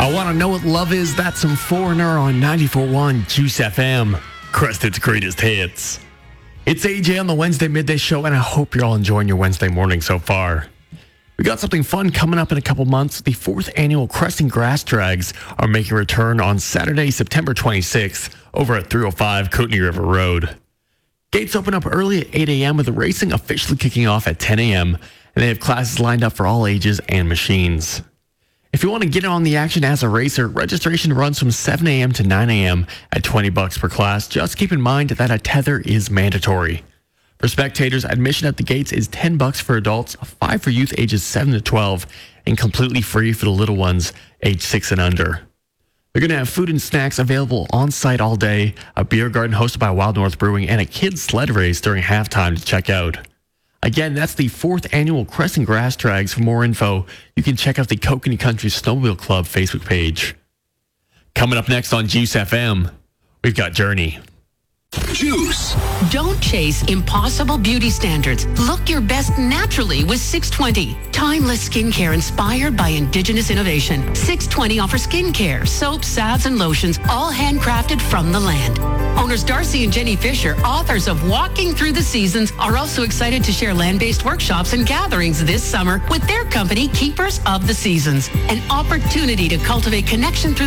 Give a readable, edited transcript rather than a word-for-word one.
I want to know what love is. That's some Foreigner on 94.1 Juice FM. Crested greatest hits. It's AJ on the Wednesday Midday Show, and I hope you're all enjoying your Wednesday morning so far. We got something fun coming up in a couple months. The 4th annual Cresting Grass Drags are making a return on Saturday, September 26th over at 305 Kootenai River Road. Gates open up early at 8 a.m. with the racing officially kicking off at 10 a.m. and they have classes lined up for all ages and machines. If you want to get in on the action as a racer, registration runs from 7 a.m. to 9 a.m. at $20 per class. Just keep in mind that a tether is mandatory. For spectators, admission at the gates is $10 for adults, $5 for youth ages 7 to 12, and completely free for the little ones aged 6 and under. They're going to have food and snacks available on site all day, a beer garden hosted by Wild North Brewing, and a kids sled race during halftime to check out. Again, that's the 4th annual Cresting Grass Drags. For more info, you can check out the Kokanee Country Snowmobile Club Facebook page. Coming up next on Juice FM, we've got Journey. Juice. Don't chase impossible beauty standards. Look your best naturally with 620. Timeless skincare inspired by indigenous innovation. 620 offers skincare, soaps, salves, and lotions, all handcrafted from the land. Owners Darcy and Jenny Fisher, authors of Walking Through the Seasons, are also excited to share land-based workshops and gatherings this summer with their company, Keepers of the Seasons. An opportunity to cultivate connection through